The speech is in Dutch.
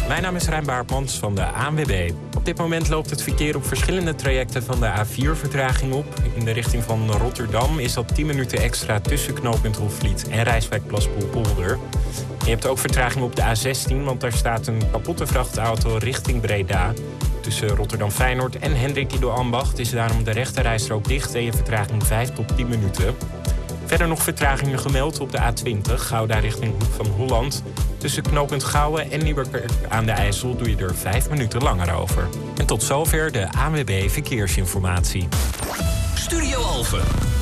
Mijn naam is Rijn Baartmans van de ANWB. Op dit moment loopt het verkeer op verschillende trajecten van de A4 vertraging op. In de richting van Rotterdam is dat 10 minuten extra tussen knooppunt Hofvliet en Rijswijk Plaspoel-Polder. Je hebt ook vertraging op de A16, want daar staat een kapotte vrachtauto richting Breda. Tussen Rotterdam-Feyenoord en Hendrik Ido Ambacht is daarom de rechterrijstrook dicht en je vertraging 5 tot 10 minuten. Verder nog vertragingen gemeld op de A20, Gouda richting Hoek van Holland. Tussen knooppunt Gouwen en Nieuwerkerk aan de IJssel doe je er 5 minuten langer over. En tot zover de ANWB Verkeersinformatie. Studio Alphen.